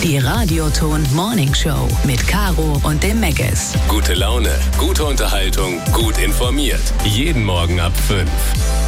Die Radioton Morning Show mit Caro und dem Megges. Gute Laune, gute Unterhaltung, gut informiert. Jeden Morgen ab 5.